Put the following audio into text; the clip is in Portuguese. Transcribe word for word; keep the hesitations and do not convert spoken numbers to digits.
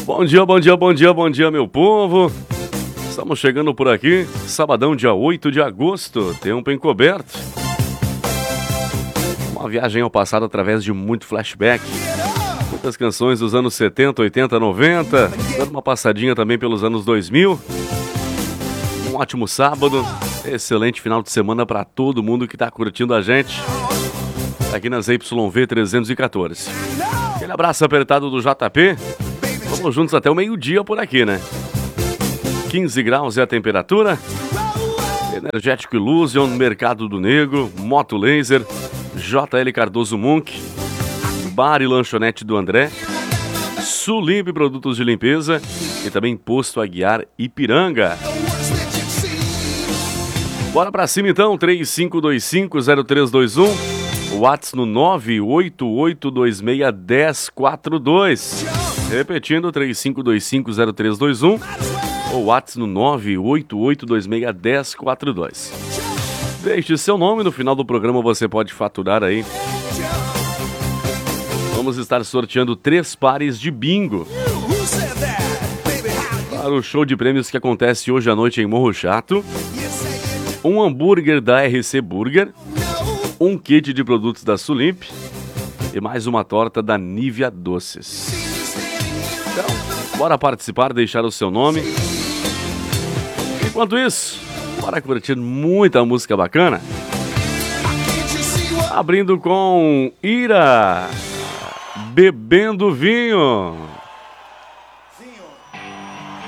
Bom dia, bom dia, bom dia, bom dia, meu povo. Estamos chegando por aqui, sabadão, dia oito de agosto, tempo encoberto. Uma viagem ao passado através de muito flashback. Muitas canções dos anos setenta, oitenta, noventa, dando uma passadinha também pelos anos dois mil. Um ótimo sábado, excelente final de semana para todo mundo que está curtindo a gente aqui nas Y V trezentos e quatorze. Aquele abraço apertado do J P. Vamos juntos até o meio-dia por aqui, né? quinze graus é a temperatura. Energético Illusion, Mercado do Negro, Moto Laser, J L Cardoso Munk, Bar e Lanchonete do André, Sulib Produtos de Limpeza e também Posto Aguiar Ipiranga. Bora pra cima então, três cinco dois cinco, zero três dois um, WhatsApp no nove oito oito dois seis um zero quatro dois. Repetindo, três cinco dois cinco, zero três dois um ou WhatsApp no nove oito oito dois seis um zero quatro dois. Deixe seu nome, no final do programa você pode faturar aí. Vamos estar sorteando três pares de bingo para o show de prêmios que acontece hoje à noite em Morro Chato. Um hambúrguer da R C Burger, um kit de produtos da Sulimp e mais uma torta da Nívia Doces. Então, bora participar, deixar o seu nome. Enquanto isso, bora curtir muita música bacana. Abrindo com Ira, Bebendo Vinho.